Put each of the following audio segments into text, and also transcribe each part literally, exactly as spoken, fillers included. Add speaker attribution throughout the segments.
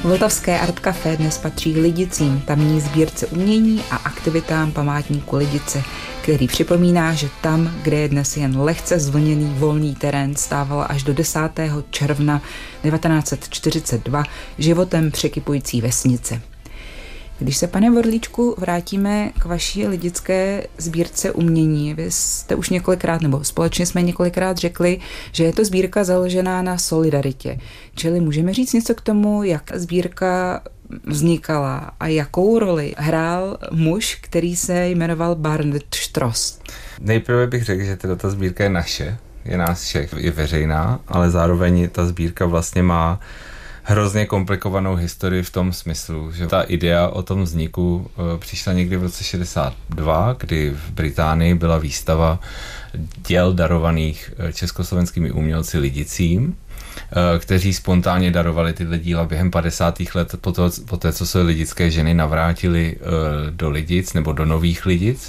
Speaker 1: Vltavské Art Café dnes patří Lidicím, tamní sbírce umění a aktivitám památníku Lidice, který připomíná, že tam, kde je dnes jen lehce zvlněný volný terén, stávala až do desátého června devatenáct set čtyřicet dva životem překypující vesnice. Když se, pane Vorlíčku, vrátíme k vaší lidické sbírce umění, vy jste už několikrát, nebo společně jsme několikrát řekli, že je to sbírka založená na solidaritě. Čili můžeme říct něco k tomu, jak sbírka vznikala a jakou roli hrál muž, který se jmenoval Barnett Stross?
Speaker 2: Nejprve bych řekl, že teda ta sbírka je naše, je nás všech, je veřejná, ale zároveň ta sbírka vlastně má hrozně komplikovanou historii v tom smyslu, že ta idea o tom vzniku e, přišla někdy v roce šedesát dva, kdy v Británii byla výstava děl darovaných československými umělci Lidicím, e, kteří spontánně darovali tyhle díla během padesátých let po, to, po té, co se lidické ženy navrátily e, do Lidic nebo do Nových Lidic.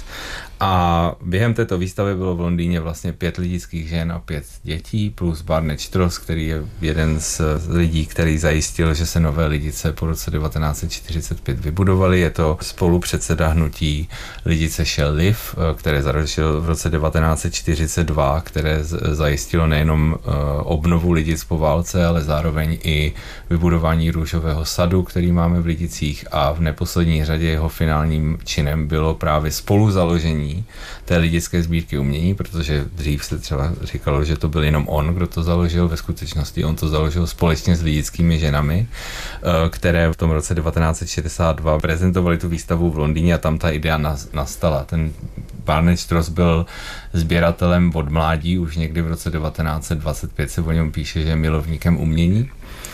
Speaker 2: A během této výstavy bylo v Londýně vlastně pět lidických žen a pět dětí, plus Barnett Stross, který je jeden z lidí, který zajistil, že se Nové Lidice po roce devatenáct set čtyřicet pět vybudovaly. Je to spolupředseda hnutí Lidice Shall Live, které založil v roce devatenáct set čtyřicet dva, které zajistilo nejenom obnovu Lidic po válce, ale zároveň i vybudování růžového sadu, který máme v Lidicích, a v neposlední řadě jeho finálním činem bylo právě spoluzaložení té lidické sbírky umění, protože dřív se třeba říkalo, že to byl jenom on, kdo to založil. Ve skutečnosti on to založil společně s lidickými ženami, které v tom roce devatenáct set šedesát dva prezentovali tu výstavu v Londýně a tam ta idea nastala. Ten Barnett Stross byl sběratelem od mládí, už někdy v roce devatenáct set dvacet pět se o něm píše, že je milovníkem umění.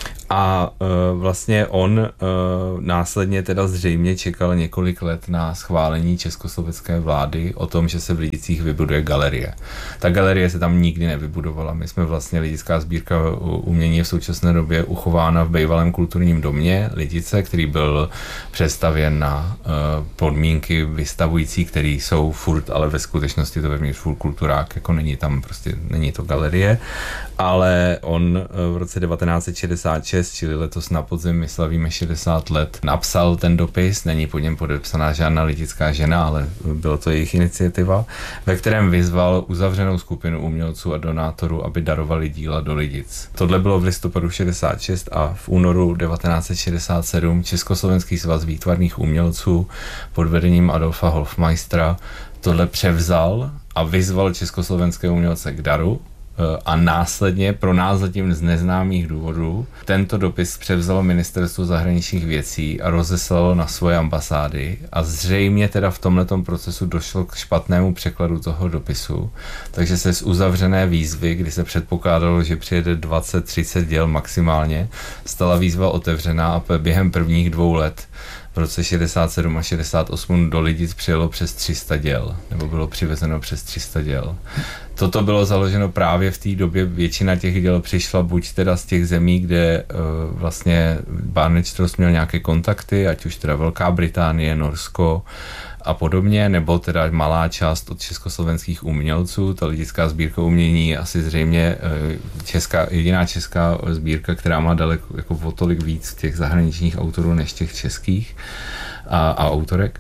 Speaker 2: A e, vlastně on e, následně teda zřejmě čekal několik let na schválení československé vlády o tom, že se v Lidicích vybuduje galerie. Ta galerie se tam nikdy nevybudovala. My jsme vlastně lidická sbírka umění je v současné době uchována v bývalém kulturním domě Lidice, který byl přestavěn na e, podmínky vystavující, které jsou furt, ale ve skutečnosti to vevnitř furt kulturák, jako není tam prostě, není to galerie. Ale on v roce devatenáct set šedesát šest, čili letos na podzim my slavíme šedesát let, napsal ten dopis, není pod něm podepsaná žádná lidická žena, ale bylo to jejich iniciativa, ve kterém vyzval uzavřenou skupinu umělců a donátorů, aby darovali díla do Lidic. Tohle bylo v listopadu šedesát šest a v únoru devatenáct set šedesát sedm Československý svaz výtvarných umělců pod vedením Adolfa Hofmeistera tohle převzal a vyzval československé umělce k daru. A následně, pro nás zatím z neznámých důvodů, tento dopis převzalo Ministerstvo zahraničních věcí a rozeslalo na svoje ambasády a zřejmě teda v tomhletom procesu došlo k špatnému překladu toho dopisu, takže se z uzavřené výzvy, kdy se předpokládalo, že přijede dvacet třicet děl maximálně, stala výzva otevřená a během prvních dvou let v roce šedesát sedm a šedesát osm do Lidic přijelo přes tři sta děl, nebo bylo přivezeno přes tři sta děl. Toto bylo založeno právě v té době, většina těch děl přišla buď teda z těch zemí, kde uh, vlastně Barnett Stross měl nějaké kontakty, ať už teda Velká Británie, Norsko a podobně, nebo teda malá část od československých umělců. Ta lidická sbírka umění je asi zřejmě česká, jediná česká sbírka, která má daleko jako o tolik víc těch zahraničních autorů než těch českých a, a autorek.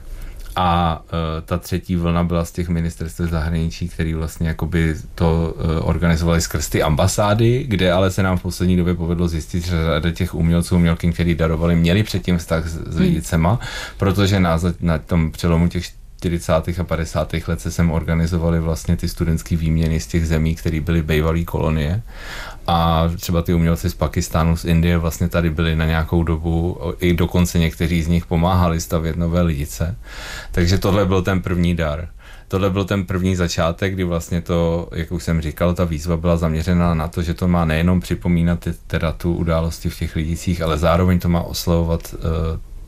Speaker 2: A e, ta třetí vlna byla z těch ministerstv zahraničí, který vlastně jakoby to e, organizovali skrz ty ambasády, kde ale se nám v poslední době povedlo zjistit, že řada těch umělců, umělkyň, který darovali, měli předtím vztah s, s Lidicema, protože na, na tom přelomu těch čtyřicátých a padesátých let se sem organizovaly vlastně ty studentské výměny z těch zemí, které byly bývalé kolonie. A třeba ty umělci z Pakistánu, z Indie vlastně tady byli na nějakou dobu, i dokonce někteří z nich pomáhali stavět Nové Lidice. Takže tohle byl ten první dar. Tohle byl ten první začátek, kdy vlastně to, jak už jsem říkal, ta výzva byla zaměřena na to, že to má nejenom připomínat teda tu události v těch Lidicích, ale zároveň to má oslavovat uh,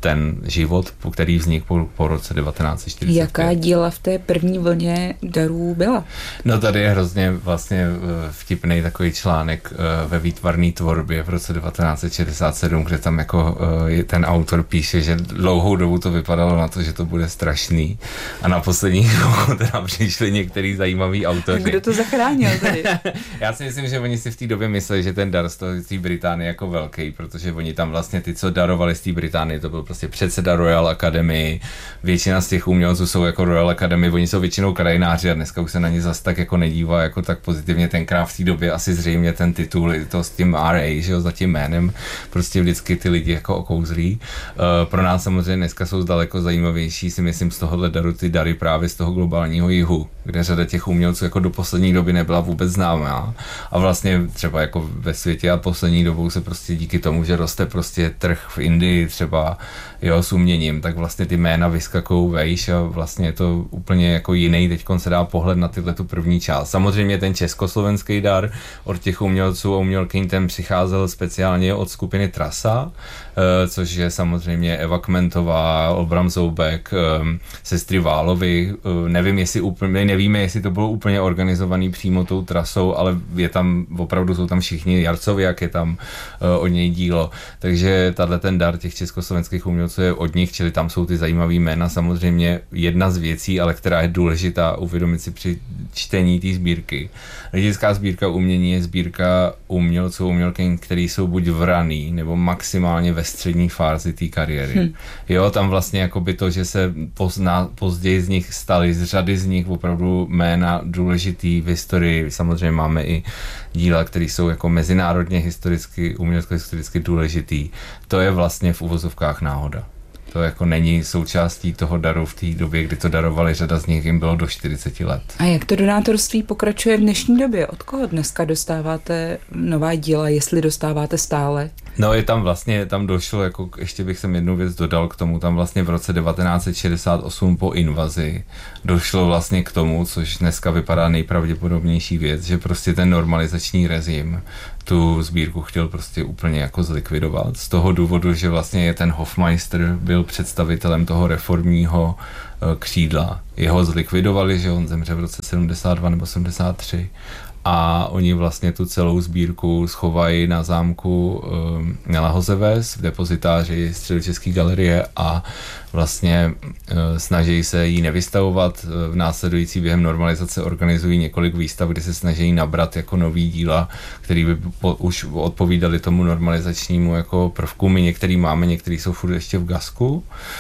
Speaker 2: ten život, který vznikl po, po roce devatenáct set čtyřicet pět.
Speaker 1: Jaká díla v té první vlně darů byla?
Speaker 2: No tady je hrozně vlastně vtipný takový článek ve výtvarné tvorbě v roce devatenáct set šedesát sedm, kde tam jako ten autor píše, že dlouhou dobu to vypadalo na to, že to bude strašný a na poslední dobu teda přišli některý zajímavý autoři.
Speaker 1: Kdo to zachránil tady?
Speaker 2: Já si myslím, že oni si v té době mysleli, že ten dar z té Británie jako velký, protože oni tam vlastně ty, co darovali z té Británie, to byl prostě předseda Royal Academy, většina z těch umělců jsou jako Royal Academy, oni jsou většinou krajináři a dneska už se na ně zas tak jako nedívá jako tak pozitivně. Tenkrát v té době asi zřejmě ten titul, to s tím R A, že jo, za tím jménem, prostě vždycky ty lidi jako okouzlí. Uh, pro nás samozřejmě dneska jsou daleko zajímavější, si myslím, z tohohle daru ty dary právě z toho globálního jihu, kde řada těch umělců jako do poslední doby nebyla vůbec známá. A vlastně třeba jako ve světě a poslední dobou se prostě díky tomu, že roste prostě trh v Indii třeba, jo, s uměním, tak vlastně ty jména vyskakou vejš a vlastně je to úplně jako jiný, teďkon se dá pohled na tyhle tu první část. Samozřejmě ten československý dar od těch umělců a umělkyň ten přicházel speciálně od skupiny Trasa, což je samozřejmě Eva Kmentová, Olbram Zoubek, sestry Válovy, nevím, jestli úplně, nevíme, jestli to bylo úplně organizovaný přímo tou Trasou, ale je tam, opravdu jsou tam všichni, Jarcoviak je tam od něj dílo, takže tahle ten dar těch československých umělců je od nich, čili tam jsou ty zajímavý jména, samozřejmě jedna z věcí, ale která je důležitá uvědomit si při čtení té sbírky. Lidická sbírka umění je sbírka umělců, umělkyň, který jsou buď vraný, nebo maximálně ve střední fázi té kariéry. Hmm. Jo, tam vlastně jakoby to, že se pozná, později z nich stali, z řady z nich opravdu jména důležitý v historii. Samozřejmě máme i díla, které jsou jako mezinárodně historicky, umělecko-historicky důležitý. To je vlastně v uvozovkách náhoda. To jako není součástí toho daru v té době, kdy to darovali, řada z nich jim bylo do čtyřicet let.
Speaker 1: A jak to donátorství pokračuje v dnešní době? Od koho dneska dostáváte nová díla, jestli dostáváte stále?
Speaker 2: No je tam vlastně, tam došlo, jako ještě bych sem jednu věc dodal k tomu, tam vlastně v roce devatenáct set šedesát osm po invazi došlo vlastně k tomu, což dneska vypadá nejpravděpodobnější věc, že prostě ten normalizační režim tu sbírku chtěl prostě úplně jako zlikvidovat. Z toho důvodu, že vlastně ten Hofmeister byl představitelem toho reformního křídla. Jeho zlikvidovali, že on zemře v roce sedmdesát dva nebo sedmdesát tři. A oni vlastně tu celou sbírku schovají na zámku um, na Lahozeves v depozitáři Středočeské galerie a vlastně uh, snaží se jí nevystavovat. V následující během normalizace organizují několik výstav, kde se snaží nabrat jako nový díla, který by po, už odpovídali tomu normalizačnímu jako prvku. My některý máme, některý jsou furt ještě v gasku uh,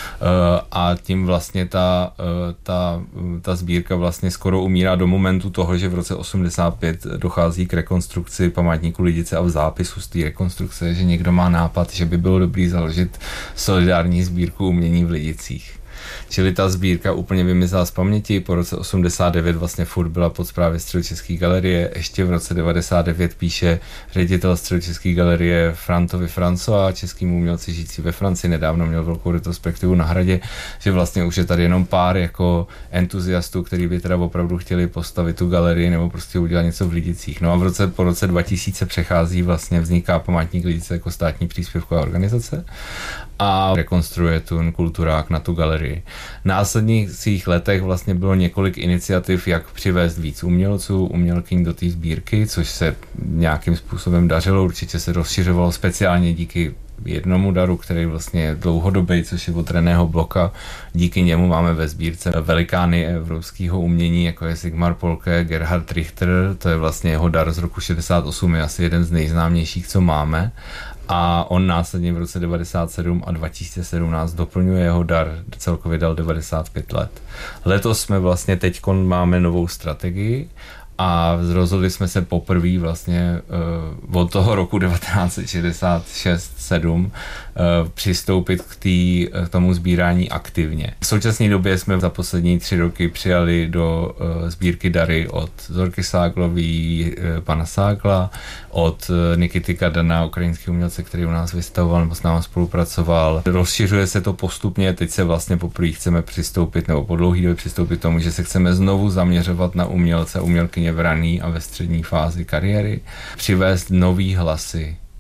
Speaker 2: a tím vlastně ta, uh, ta, ta sbírka vlastně skoro umírá do momentu toho, že v roce osmdesát pět dochází k rekonstrukci památníku Lidice a v zápisu z té rekonstrukce, že někdo má nápad, že by bylo dobrý založit solidární sbírku umění v Lidicích. Čili ta sbírka úplně vymizela z paměti, po roce osmdesát devět vlastně furt byla pod správě Středočeské galerie, ještě v roce devadesát devět píše ředitel Středočeské galerie Frantovi François, českým umělci žijící ve Francii, nedávno měl velkou retrospektivu na Hradě, že vlastně už je tady jenom pár jako entuziastů, kteří by teda opravdu chtěli postavit tu galerii nebo prostě udělat něco v Lidicích. No a v roce, po roce dva tisíce přechází vlastně, vzniká památník Lidice jako státní příspěvková organizace a rekonstruuje tu kulturák na tu galerii. V následních letech vlastně bylo několik iniciativ, jak přivést víc umělců, umělkyň do té sbírky, což se nějakým způsobem dařilo, určitě se rozšiřovalo speciálně díky jednomu daru, který vlastně je dlouhodobý, což je od Reného Bloka. Díky němu máme ve sbírce velikány evropského umění, jako je Sigmar Polke, Gerhard Richter, to je vlastně jeho dar z roku šedesát osm, je asi jeden z nejznámějších, co máme. A on následně v roce devadesát sedm a dva tisíce sedmnáct doplňuje jeho dar, celkově dal devadesát pět let. Letos jsme vlastně teďkon máme novou strategii a rozhodli jsme se poprvé vlastně uh, od toho roku devatenáct set šedesát šest sedm uh, přistoupit k, tý, k tomu sbírání aktivně. V současné době jsme za poslední tři roky přijali do uh, sbírky dary od Zorky Ságlový, uh, pana Ságla, od uh, Nikity Kadana, ukrajinského umělce, který u nás vystavoval nebo s námi spolupracoval. Rozšiřuje se to postupně, teď se vlastně poprvé chceme přistoupit, nebo po dlouhý době přistoupit k tomu, že se chceme znovu zaměřovat na umělce, umělkyně v raný a ve střední fázi kariéry, přivést nový hlasy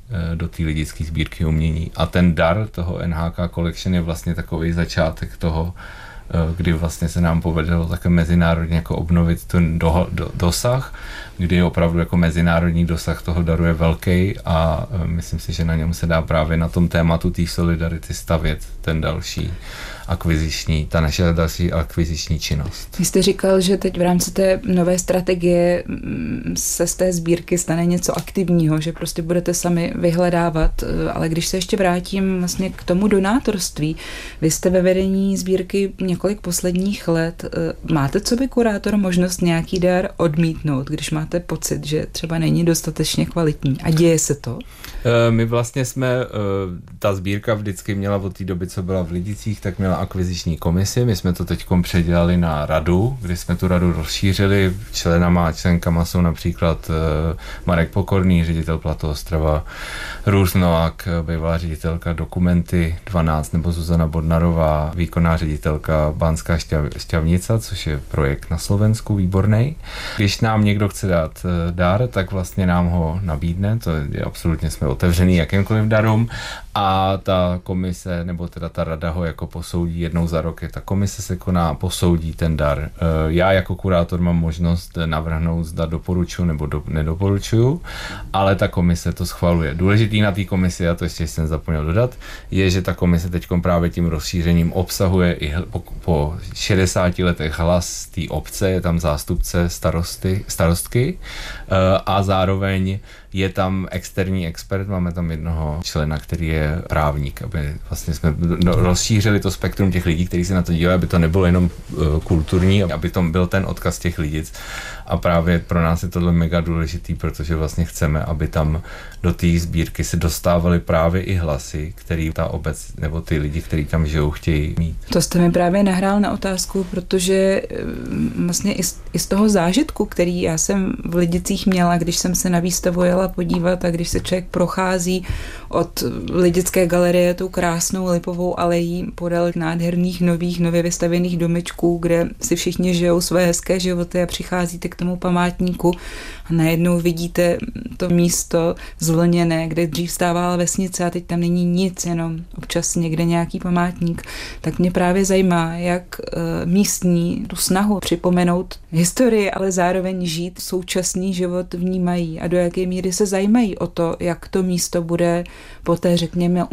Speaker 2: do té lidické sbírky umění. A ten dar toho N H K Collection je vlastně takový začátek toho, kdy vlastně se nám povedlo také mezinárodně jako obnovit ten do, do, dosah, kdy opravdu jako mezinárodní dosah toho daru je velký a myslím si, že na něm se dá právě na tom tématu té solidarity stavět ten další akviziční, ta naše další akviziční činnost.
Speaker 1: Vy jste říkal, že teď v rámci té nové strategie se z té sbírky stane něco aktivního, že prostě budete sami vyhledávat, ale když se ještě vrátím vlastně k tomu donátorství, vy jste ve vedení sbírky několik posledních let, máte co by kurátor možnost nějaký dar odmítnout, když máte pocit, že třeba není dostatečně kvalitní a děje se to?
Speaker 2: My vlastně jsme, ta sbírka vždycky měla od té doby, co byla v Lidicích, tak měla akviziční komisi. My jsme to teď předělali na radu, kdy jsme tu radu rozšířili. Členama a členkama jsou například Marek Pokorný, ředitel Platu Ostrava, Růz Novák, bývalá ředitelka Dokumenty dvanáct, nebo Zuzana Bodnarová, výkonná ředitelka Banská Šťavnica, což je projekt na Slovensku výborný. Když nám někdo chce dát dar, tak vlastně nám ho nabídne, to je absolutně, jsme otevřený jakýmkoliv darům a ta komise, nebo teda ta rada ho jako posoudí jednou za rok, ta komise se koná, posoudí ten dar. Já jako kurátor mám možnost navrhnout, zda doporučuji nebo do, nedoporučuju, ale ta komise to schvaluje. Důležitý na té komisi, a to ještě jsem zapomněl dodat, je, že ta komise teď právě tím rozšířením obsahuje i po, po šedesáti letech hlas té obce, je tam zástupce starosty, starostky a zároveň je tam externí expert, máme tam jednoho člena, který je právník, aby vlastně jsme rozšířili to spektrum těch lidí, kteří se na to dívají, aby to nebylo jenom kulturní, aby to byl ten odkaz těch Lidic. A právě pro nás je tohle mega důležitý, protože vlastně chceme, aby tam do té sbírky se dostávaly právě i hlasy, který ta obec nebo ty lidi, kteří tam žijou, chtějí mít.
Speaker 1: To jste mi právě nahrál na otázku, protože vlastně i z, i z toho zážitku, který já jsem v Lidicích měla, když jsem se na výstavu jela podívat a když se člověk prochází od Lidické galerie tou krásnou lipovou alejí podél nádherných nových, nově vystavěných domečků, kde si všichni žijou své hezké životy a přicházíte k tomu památníku a najednou vidíte to místo zvlněné, kde dřív stávala vesnice a teď tam není nic, jenom občas někde nějaký památník. Tak mě právě zajímá, jak místní tu snahu připomenout historii, ale zároveň žít současný život vnímají a do jaké míry se zajímají o to, jak to místo bude po té, řekněme,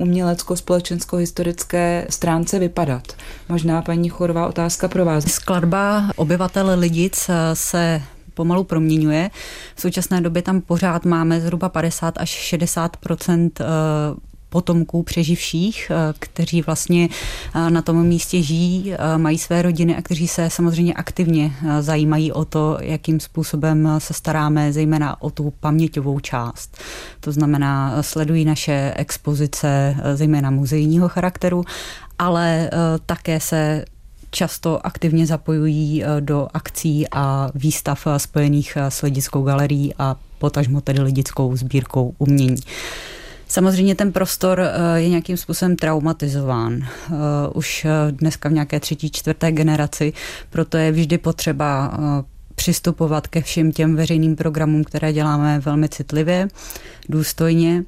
Speaker 1: umělecko-společensko-historické stránce vypadat. Možná, paní Chorová, otázka pro vás.
Speaker 3: Skladba obyvatel Lidic se pomalu proměňuje. V současné době tam pořád máme zhruba padesát až šedesát procent potomků přeživších, kteří vlastně na tom místě žijí, mají své rodiny a kteří se samozřejmě aktivně zajímají o to, jakým způsobem se staráme zejména o tu paměťovou část. To znamená, sledují naše expozice zejména muzejního charakteru, ale také se často aktivně zapojují do akcí a výstav spojených s Lidickou galerií a potažmo tedy Lidickou sbírkou umění. Samozřejmě ten prostor je nějakým způsobem traumatizován. Už dneska v nějaké třetí, čtvrté generaci, proto je vždy potřeba přistupovat ke všem těm veřejným programům, které děláme velmi citlivě, důstojně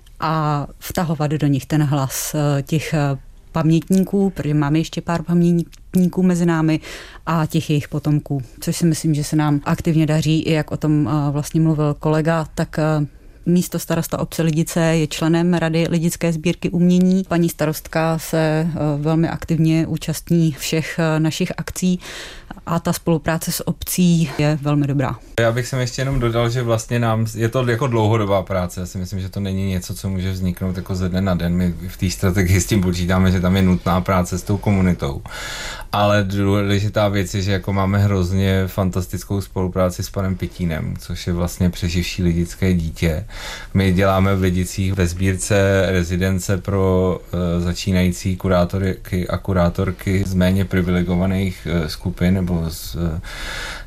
Speaker 3: a vtahovat do nich ten hlas těch pamětníků, protože máme ještě pár pamětníků mezi námi a těch jejich potomků, což si myslím, že se nám aktivně daří, i jak o tom vlastně mluvil kolega, tak místo starosta obce Lidice je členem Rady Lidické sbírky umění. Paní starostka se velmi aktivně účastní všech našich akcí a ta spolupráce s obcí je velmi dobrá.
Speaker 2: Já bych sem ještě jenom dodal, že vlastně nám je to jako dlouhodobá práce. Já si myslím, že to není něco, co může vzniknout jako ze dne na den. My v té strategii s tím počítáme, že tam je nutná práce s tou komunitou. Ale důležitá věc je, že jako máme hrozně fantastickou spolupráci s panem Pitínem, což je vlastně přeživší lidické dítě. My děláme v Lidicích ve sbírce rezidence pro uh, začínající kurátorky a kurátorky z méně privilegovaných uh, skupin nebo z, uh,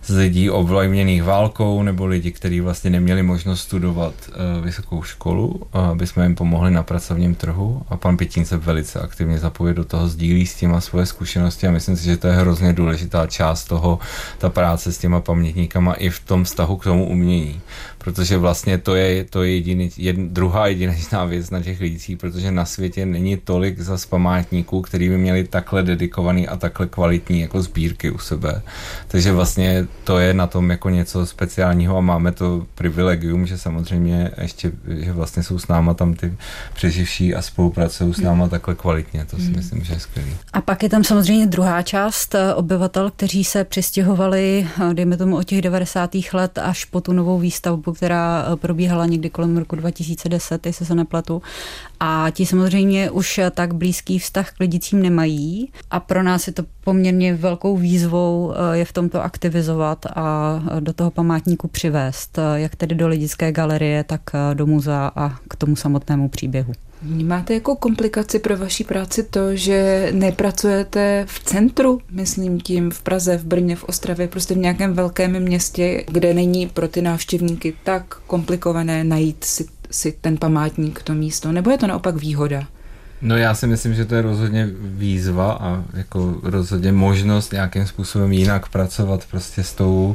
Speaker 2: z lidí ovlivněných válkou nebo lidi, kteří vlastně neměli možnost studovat uh, vysokou školu, aby jsme jim pomohli na pracovním trhu, a pan Pětín se velice aktivně zapojil do toho, sdílí s těma svoje zkušenosti a myslím si, že to je hrozně důležitá část toho, ta práce s těma pamětníkama i v tom vztahu k tomu umění. Protože vlastně to je, to je jediný, jedn, druhá jedinečná věc na těch lidích, protože na světě není tolik zas památníků, který by měli takhle dedikovaný a takhle kvalitní jako sbírky u sebe. Takže vlastně to je na tom jako něco speciálního a máme to privilegium, že samozřejmě ještě, že vlastně jsou s náma tam ty přeživší a spolupracují s náma takhle kvalitně. To si myslím, že je skvělý.
Speaker 3: A pak je tam samozřejmě druhá část obyvatel, kteří se přistěhovali, dejme tomu od těch devadesátých let až po tu novou výstavbu, která probíhala někdy kolem roku dva tisíce deset, jestli se nepletu. A ti samozřejmě už tak blízký vztah k Lidicím nemají a pro nás je to poměrně velkou výzvou je v tomto aktivizovat a do toho památníku přivést, jak tedy do Lidické galerie, tak do muzea a k tomu samotnému příběhu.
Speaker 1: Vnímáte jako komplikaci pro vaši práci to, že nepracujete v centru, myslím tím v Praze, v Brně, v Ostravě, prostě v nějakém velkém městě, kde není pro ty návštěvníky tak komplikované najít si, si ten památník, to místo, nebo je to naopak výhoda?
Speaker 2: No já si myslím, že to je rozhodně výzva a jako rozhodně možnost nějakým způsobem jinak pracovat prostě s tou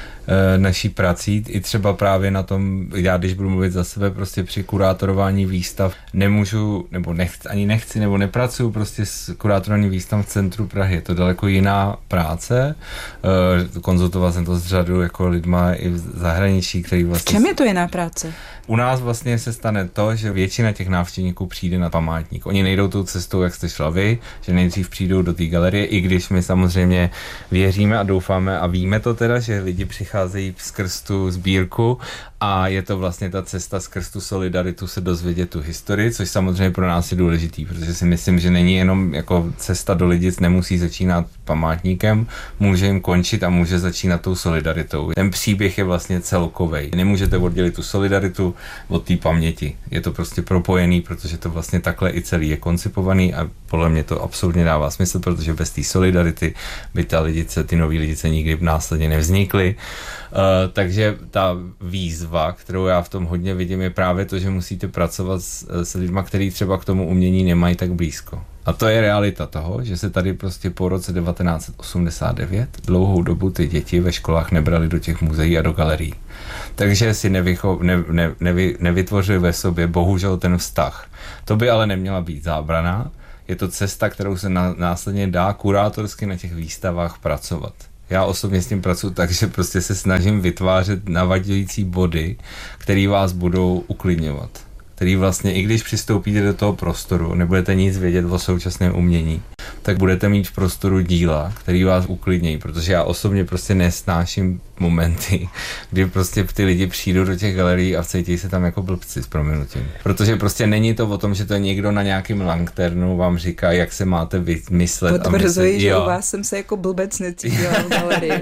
Speaker 2: naší prací, i třeba právě na tom, já když budu mluvit za sebe, prostě při kurátorování výstav nemůžu, nebo nechci, ani nechci, nebo nepracuju prostě s kurátorování výstav v centru Prahy. Je to daleko jiná práce. Konzultoval jsem to s řadou jako lidma i v zahraničí, který vlastně...
Speaker 1: V čem je to jiná práce?
Speaker 2: U nás vlastně se stane to, že většina těch návštěvníků přijde na památník. Oni nejdou tou cestou, jak jste šla vy, že nejdřív přijdou do té galerie, i když my samozřejmě věříme a doufáme a víme to teda, že lidi přicházejí skrz tu sbírku a je to vlastně ta cesta skrz tu solidaritu se dozvědět tu historii, což samozřejmě pro nás je důležitý, protože si myslím, že není jenom jako cesta do Lidic, nemusí začínat památníkem, může jim končit a může začínat tou solidaritou. Ten příběh je vlastně celkovej. Nemůžete oddělit tu solidaritu od té paměti. Je to prostě propojený, protože to vlastně takhle i celý je koncipovaný a podle mě to absolutně dává smysl, protože bez té solidarity by ta Lidice, ty nový Lidice nikdy následně nevznikly. Uh, takže ta výzva, kterou já v tom hodně vidím, je právě to, že musíte pracovat s, s lidma, kteří třeba k tomu umění nemají tak blízko. A to je realita toho, že se tady prostě po roce devatenáct set osmdesát devět dlouhou dobu ty děti ve školách nebrali do těch muzeí a do galerií. Takže si nevycho, ne, ne, nevy, nevytvořili ve sobě bohužel ten vztah. To by ale neměla být zábrana. Je to cesta, kterou se na, následně dá kurátorsky na těch výstavách pracovat. Já osobně s tím pracuji tak, že prostě se snažím vytvářet navadějící body, které vás budou uklidňovat. Který vlastně, i když přistoupíte do toho prostoru, nebudete nic vědět o současném umění, tak budete mít v prostoru díla, který vás uklidnějí, protože já osobně prostě nesnáším momenty, kdy prostě ty lidi přijdou do těch galerií a cítí se tam jako blbci s prominutím. Protože prostě není to o tom, že to někdo na nějakým lanternu vám říká, jak se máte vymyslet.
Speaker 1: Potvrzuji, že jo. U vás jsem se jako blbec necítila v galerii.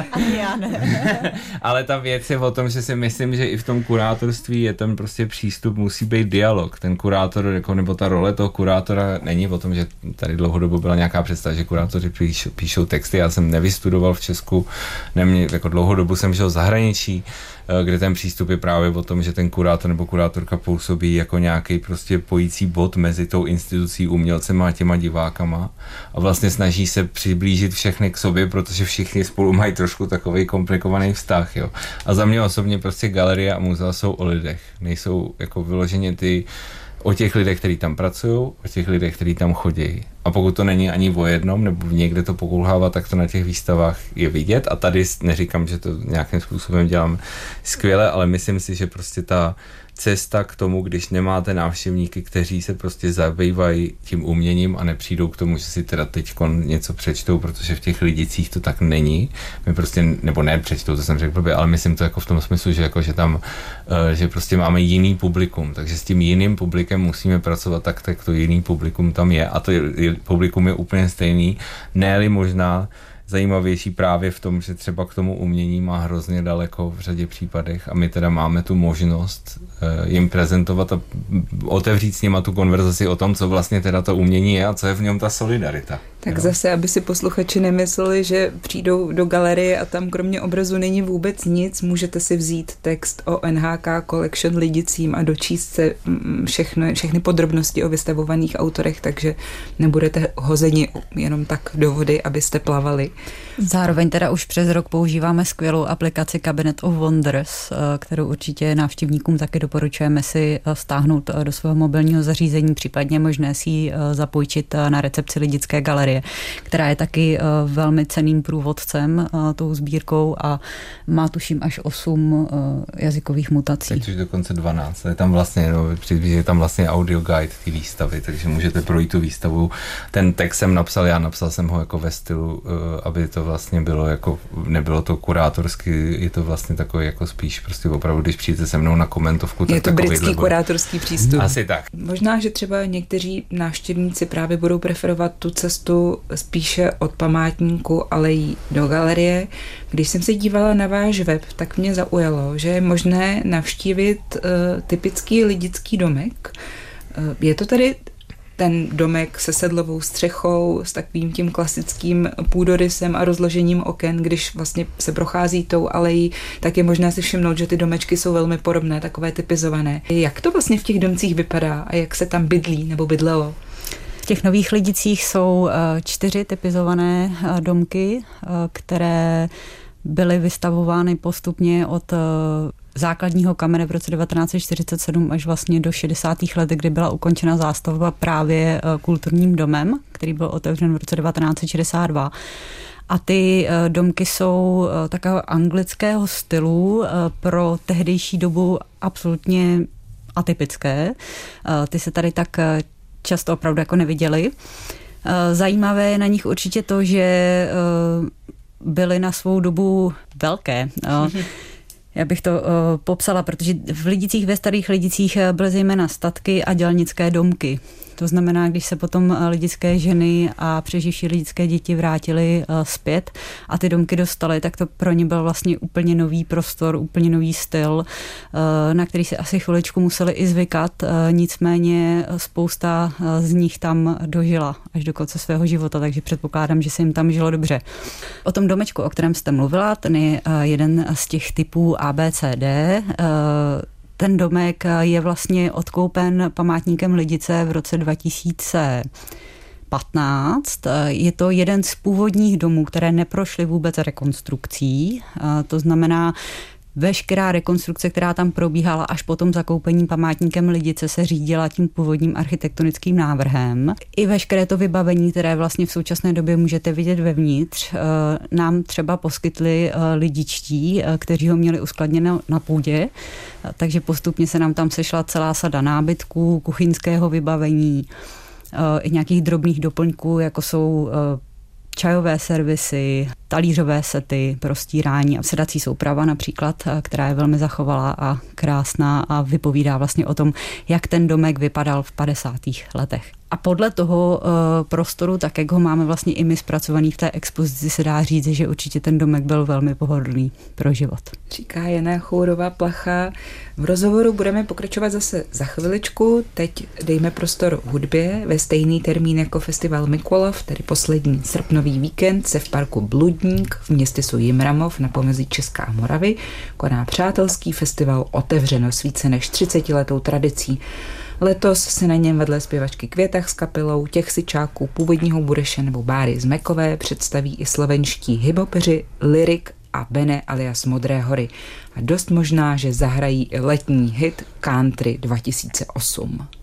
Speaker 3: Já ne.
Speaker 2: Ale ta věc je o tom, že si myslím, že i v tom kurátorství je ten prostě přístup, musí být dialog. Ten kurátor, jako, nebo ta role toho kurátora není o tom, že tady dlouhodobu byla nějaká představa, že kurátoři píšou, píšou texty. Já jsem nevystudoval v Česku, nemě, jako dlouhodobu jsem žil v zahraničí, kde ten přístup je právě o tom, že ten kurátor nebo kurátorka působí jako nějaký prostě pojící bod mezi tou institucí umělcema a těma divákama a vlastně snaží se přiblížit všechny k sobě, protože všichni spolu mají trošku takovej komplikovaný vztah, jo. A za mě osobně prostě galerie a muzea jsou o lidech. Nejsou jako vyloženě ty o těch lidech, kteří tam pracují, o těch lidech, kteří tam chodí. A pokud to není ani o jednom, nebo někde to pokulhává, tak to na těch výstavách je vidět. A tady neříkám, že to nějakým způsobem dělám skvěle, ale myslím si, že prostě ta cesta k tomu, když nemáte návštěvníky, kteří se prostě zabývají tím uměním a nepřijdou k tomu, že si teda teďko něco přečtou, protože v těch Lidicích to tak není. My prostě, nebo ne přečtou, to jsem řekl blbě, ale myslím to jako v tom smyslu, že, jako, že tam, že prostě máme jiný publikum, takže s tím jiným publikem musíme pracovat tak, tak to jiný publikum tam je a to publikum je úplně stejný, ne-li možná zajímavější právě v tom, že třeba k tomu umění má hrozně daleko v řadě případech a my teda máme tu možnost uh, jim prezentovat a otevřít s nima tu konverzaci o tom, co vlastně teda to umění je a co je v něm ta solidarita.
Speaker 1: Tak
Speaker 2: jo.
Speaker 1: Zase, aby si posluchači nemysleli, že přijdou do galerie a tam kromě obrazu není vůbec nic, můžete si vzít text o N H K Collection Lidicím a dočíst se všechny, všechny podrobnosti o vystavovaných autorech, takže nebudete hozeni jenom tak do vody, abyste plavali.
Speaker 3: Zároveň teda už přes rok používáme skvělou aplikaci Cabinet of Wonders, kterou určitě návštěvníkům taky doporučujeme si stáhnout do svého mobilního zařízení, případně možné si ji zapůjčit na recepci Lidické galerie, která je taky velmi cenným průvodcem tou sbírkou a má tuším až osm jazykových mutací.
Speaker 2: Teď už dokonce dvanáct. Je tam vlastně, no, je tam vlastně audio guide té výstavy, takže můžete projít tu výstavu. Ten text jsem napsal, já napsal jsem ho jako ve stylu, aby to vlastně bylo jako, nebylo to kurátorsky, je to vlastně takový jako spíš prostě opravdu, když přijete se mnou na komentovku, tak
Speaker 1: je to britský kurátorský přístup.
Speaker 2: Asi tak.
Speaker 1: Možná, že třeba někteří návštěvníci právě budou preferovat tu cestu spíše od památníku alejí do galerie. Když jsem se dívala na váš web, tak mě zaujalo, že je možné navštívit uh, typický lidický domek. Uh, je to tady ten domek se sedlovou střechou, s takovým tím klasickým půdorysem a rozložením oken, když vlastně se prochází tou alejí, tak je možné si všimnout, že ty domečky jsou velmi podobné, takové typizované. Jak to vlastně v těch domcích vypadá a jak se tam bydlí nebo bydlelo?
Speaker 3: V těch nových Lidicích jsou čtyři typizované domky, které byly vystavovány postupně od základního kamene v roce devatenáct set čtyřicet sedm až vlastně do šedesátých let, kdy byla ukončena zástavba právě kulturním domem, který byl otevřen v roce devatenáct set šedesát dva. A ty domky jsou takového anglického stylu, pro tehdejší dobu absolutně atypické. Ty se tady tak často opravdu jako neviděly. Zajímavé je na nich určitě to, že byly na svou dobu velké. Já bych to uh, popsala, protože v Lidicích, ve starých Lidicích byly zejména statky a dělnické domky. To znamená, když se potom lidické ženy a přeživší lidické děti vrátily uh, zpět a ty domky dostaly, tak to pro ně byl vlastně úplně nový prostor, úplně nový styl, uh, na který se asi chviličku museli i zvykat. Uh, nicméně spousta uh, z nich tam dožila až do konce svého života, takže předpokládám, že se jim tam žilo dobře. O tom domečku, o kterém jste mluvila, ten je uh, jeden z těch typů A B C D. Uh, Ten domek je vlastně odkoupen památníkem Lidice v roce dva tisíce patnáct. Je to jeden z původních domů, které neprošly vůbec rekonstrukcí. To znamená, veškerá rekonstrukce, která tam probíhala až po tom zakoupení památníkem Lidice, se řídila tím původním architektonickým návrhem. I veškeré to vybavení, které vlastně v současné době můžete vidět vevnitř, nám třeba poskytli lidičtí, kteří ho měli uskladněno na půdě, takže postupně se nám tam sešla celá sada nábytků, kuchyňského vybavení, i nějakých drobných doplňků, jako jsou čajové servisy, talířové sety pro stírání a sedací souprava například, která je velmi zachovalá a krásná a vypovídá vlastně o tom, jak ten domek vypadal v padesátých letech. A podle toho uh, prostoru, tak jak ho máme vlastně i my zpracovaný v té expozici, se dá říct, že určitě ten domek byl velmi pohodlný pro život.
Speaker 1: Říká Jana Chourová-Placha. V rozhovoru budeme pokračovat zase za chviličku. Teď dejme prostor hudbě. Ve stejný termín jako festival Mikolov, tedy poslední srpnový víkend, se v parku Bludník v městysu Jimramov na pomezí Česka a Moravy koná přátelský festival Otevřeno s více než třicetiletou tradicí. Letos se na něm vedle zpěvačky Květach s kapelou těch Sičáků, původního Bureše nebo Báry z Mekové představí i slovenští hiphopeři Lyrik a Bene alias Modré hory. A dost možná, že zahrají i letní hit Country dva tisíce osm.